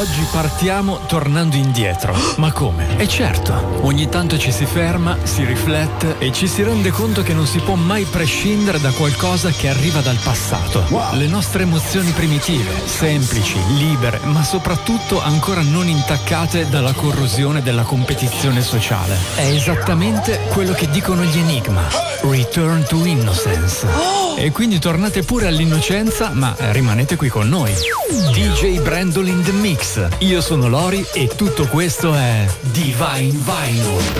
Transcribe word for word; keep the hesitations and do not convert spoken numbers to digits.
Oggi partiamo tornando indietro. Ma come? E certo, ogni tanto ci si ferma, si riflette e ci si rende conto che non si può mai prescindere da qualcosa che arriva dal passato. Wow. Le nostre emozioni primitive, semplici, libere, ma soprattutto ancora non intaccate dalla corrosione della competizione sociale. È esattamente quello che dicono gli Enigma. Return to Innocence. E quindi tornate pure all'innocenza, ma rimanete qui con noi. D J Brandol in the Mix. Io sono Lori e tutto questo è Divine Vinyl.